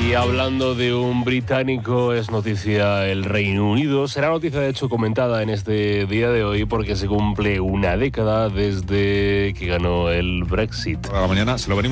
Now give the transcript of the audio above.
Y hablando de un británico, es noticia el Reino Unido. Será noticia, de hecho, comentada en este día de hoy porque se cumple una década desde que ganó el Brexit. Por la mañana se lo venimos